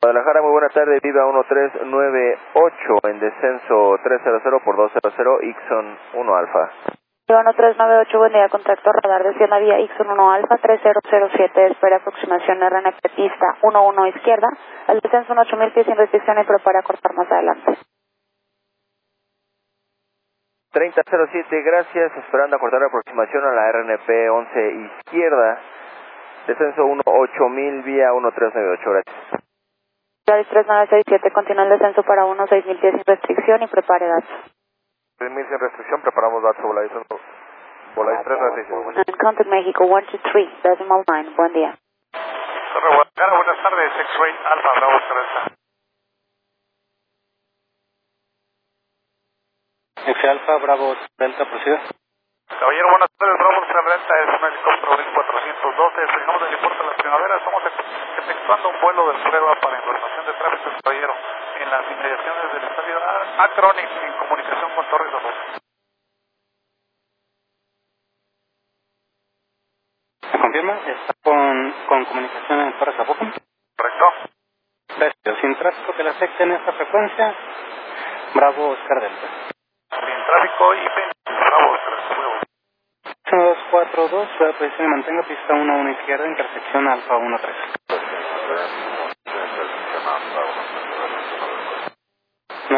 Guadalajara, muy buena tarde, Viva 1398 en descenso 300 por 200, Ixon 1 Alfa. Viva 1398, buen día, contacto radar descienda vía Ixon 1 Alfa 3007, espera aproximación RNP pista 11 izquierda, al descenso en 8000 pies sin restricción y prepara cortar más adelante. 3007, gracias, esperando acortar la aproximación a la RNP 11 izquierda, descenso 8000 vía 1398, gracias. Travis 3967, continúa el descenso para 6000 pies sin restricción y prepare datos. 6000 sin restricción, preparamos datos, Volaris 3967. And contact México 123, decimal 9, buen día. Torre Guadalajara, buenas tardes, X-Ray Alfa, Bravo Teresa. X-Alfa, Bravo Delta, proceda. Caballero, buenas tardes, Bravo Delta, es un helicóptero 1412, despegamos del aeropuerto de la Primavera, estamos efectuando un vuelo de prueba para información de tráfico, caballero, en las inmediaciones del estadio Acronic, en comunicación con Torres de Luz. ¿Me confirma? ¿Está con comunicación en Torres Zapopan? ¿Correcto? Perfecto. Sin tráfico que le afecte en esta frecuencia, Bravo Oscar Delta. Sin tráfico y Bravo Oscar Delta. 1242, suave posición y mantenga pista 11 izquierda, intersección Alfa 13.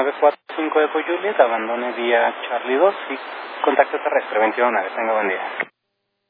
945 de Juliet, abandone vía Charlie 2 y contacto terrestre 21, tenga buen día.